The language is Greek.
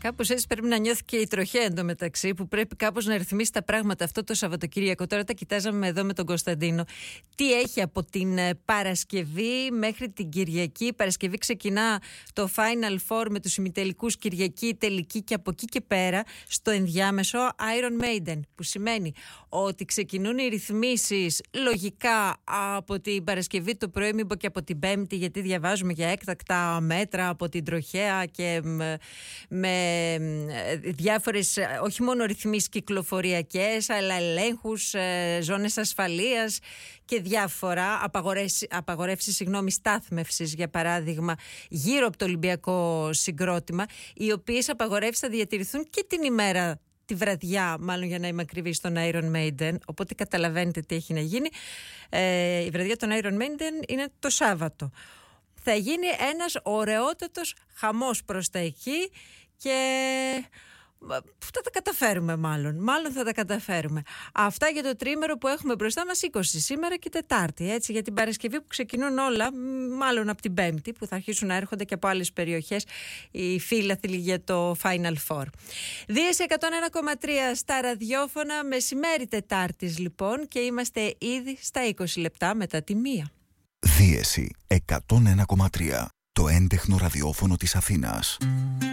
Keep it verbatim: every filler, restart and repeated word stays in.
Κάπως έτσι πρέπει να νιώθει και η τροχέα εντωμεταξύ, που πρέπει κάπως να ρυθμίσει τα πράγματα αυτό το Σαββατοκύριακο. Τώρα τα κοιτάζαμε εδώ με τον Κωνσταντίνο. Τι έχει από την Παρασκευή μέχρι την Κυριακή. Η Παρασκευή ξεκινά το Final Four με τους ημιτελικούς, Κυριακή, τελική, και από εκεί και πέρα στο ενδιάμεσο Iron Maiden. Που σημαίνει ότι ξεκινούν οι ρυθμίσεις λογικά από την Παρασκευή το πρωί, μην πω και από την Πέμπτη, γιατί διαβάζουμε για έκτακτα μέτρα από την τροχέα και με, με διάφορες, όχι μόνο ρυθμίσεις κυκλοφοριακές, αλλά ελέγχους, ζώνες ασφαλείας και διάφορα απαγορεύσεις, απαγορεύσεις συγγνώμη, στάθμευσης, για παράδειγμα, γύρω από το Ολυμπιακό συγκρότημα, οι οποίες απαγορεύσεις θα διατηρηθούν και την ημέρα, τη βραδιά, μάλλον για να είμαι ακριβή, στον Iron Maiden. Οπότε καταλαβαίνετε τι έχει να γίνει. Ε, η βραδιά των Iron Maiden είναι το Σάββατο. Θα γίνει ένας ωραιότατος χαμός προς τα εκεί και θα τα καταφέρουμε μάλλον. Μάλλον θα τα καταφέρουμε. Αυτά για το τρίμερο που έχουμε μπροστά μας, είκοσι σήμερα και Τετάρτη. Έτσι, για την Παρασκευή που ξεκινούν όλα, μάλλον από την Πέμπτη, που θα αρχίσουν να έρχονται και από άλλες περιοχές οι φίλαθλοι για το Final Four. Δίεση εκατόν ένα κόμμα τρία στα ραδιόφωνα, μεσημέρι Τετάρτης λοιπόν, και είμαστε ήδη στα είκοσι λεπτά μετά τη μία. Δίεση εκατόν ένα κόμμα τρία, το έντεχνο ραδιόφωνο της Αθήνας.